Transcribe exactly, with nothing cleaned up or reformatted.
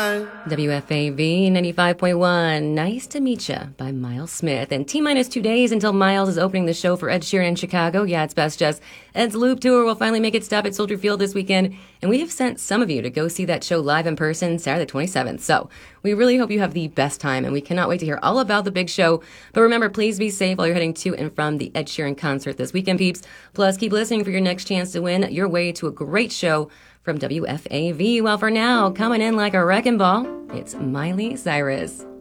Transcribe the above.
nine. W F A V ninety-five point one, Nice to Meet Ya by Miles Smith. And T-minus two days until Miles is opening the show for Ed Sheeran in Chicago. Yeah, it's best just. Ed's Loop Tour will finally make its stop at Soldier Field this weekend. And we have sent some of you to go see that show live in person Saturday the twenty-seventh. So we really hope you have the best time, and we cannot wait to hear all about the big show. But remember, please be safe while you're heading to and from the Ed Sheeran concert this weekend, peeps. Plus, keep listening for your next chance to win your way to a great show from W F A V. Well, for now, coming in like a wrecking ball, it's Miley Cyrus.